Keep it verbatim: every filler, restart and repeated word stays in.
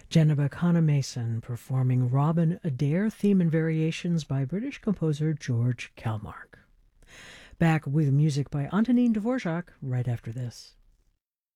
Janabekana Mason performing Robin Adair theme and variations by British composer George Kalmark. Back with music by Antonin Dvorak right after this.